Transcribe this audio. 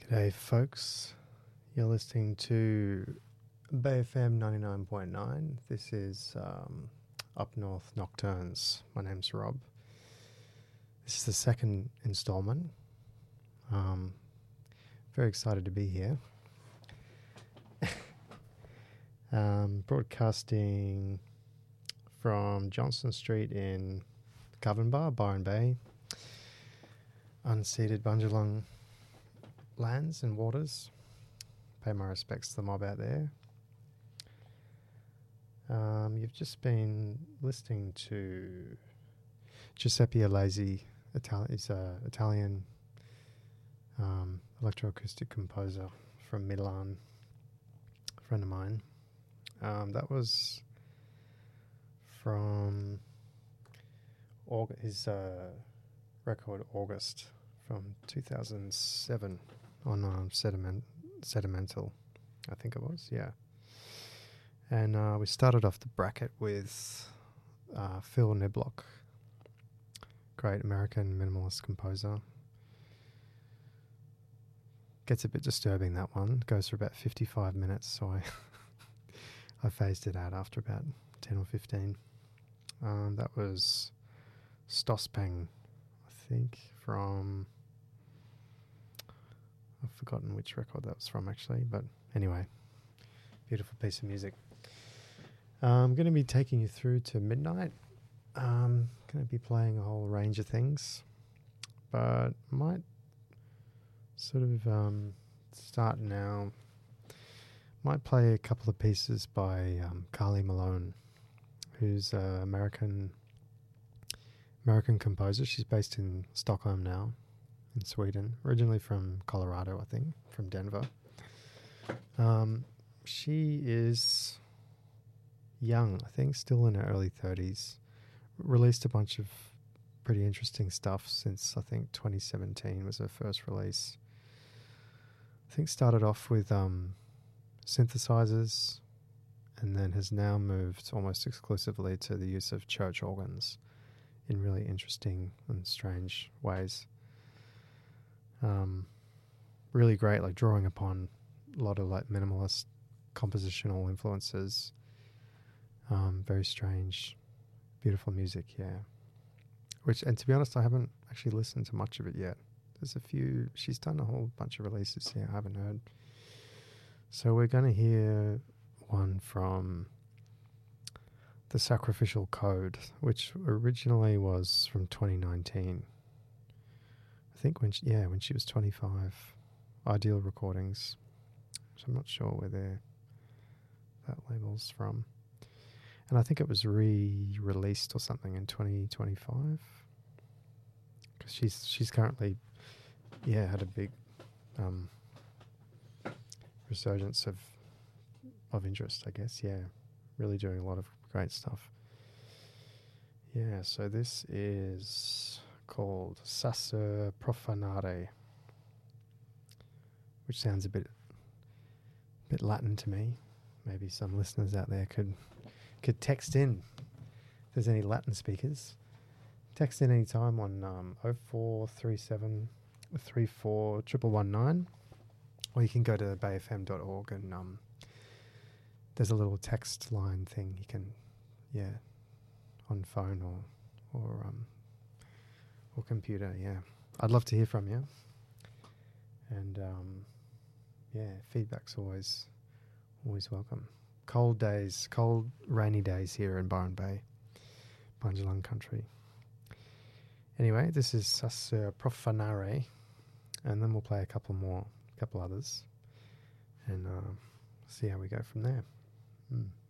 G'day, folks. You're listening to Bay FM 99.9. This is Up North Nocturnes. My name's Rob. This is the second installment. Very excited to be here. Broadcasting from Johnston Street in Govan Byron Bay. Unceded Bundjalung lands and waters. Pay my respects to the mob out there. You've just been listening to Giuseppe Alesi. He's an Italian electroacoustic composer from Milan, a friend of mine. That was from his record August from 2007 on Sedimental, I think it was, yeah. And we started off the bracket with Phil Niblock, great American minimalist composer. Gets a bit disturbing, that one. Goes for about 55 minutes, so I phased it out after about 10 or 15. That was Stospeng, I think, from... I've forgotten which record that was from, actually. But anyway, beautiful piece of music. I'm going to be taking you through to midnight. I'm going to be playing a whole range of things. But might sort of start now. Might play a couple of pieces by Carly Malone, who's an American composer. She's based in Stockholm now, in Sweden. Originally from Colorado, I think, from Denver. She is young, I think, still in her early 30s. Released a bunch of pretty interesting stuff since, I think, 2017 was her first release. I think started off with synthesizers and then has now moved almost exclusively to the use of church organs in really interesting and strange ways. Really great, like drawing upon a lot of like minimalist compositional influences. Very strange, beautiful music, yeah. And to be honest, I haven't actually listened to much of it yet. There's a few, she's done a whole bunch of releases here I haven't heard. So we're going to hear one from The Sacrificial Code, which originally was from 2019. I think when she was 25. Ideal Recordings. So I'm not sure where that label's from. And I think it was re-released or something in 2025. Because she's currently, had a big resurgence of interest, I guess. Yeah, really doing a lot of great stuff. Yeah, so this is called Sacer Profanare, which sounds a bit Latin to me. Maybe some listeners out there could text in if there's any Latin speakers. Text in any time on 0437 34 119, or you can go to bayfm.org and there's a little text line thing you can, on phone or computer. Yeah, I'd love to hear from you. And feedback's always welcome. Cold rainy days here in Byron Bay, Bundjalung country. Anyway, this is Sacer Profanare, and then we'll play a couple others, and see how we go from there.